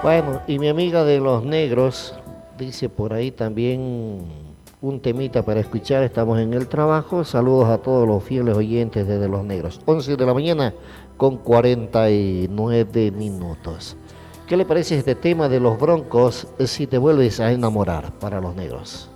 Bueno, y mi amiga de los negros dice por ahí también un temita para escuchar. Estamos en el trabajo. Saludos a todos los fieles oyentes desde los negros. 11 de la mañana con 49 minutos. ¿Qué le parece este tema de los Broncos si te vuelves a enamorar para los negros?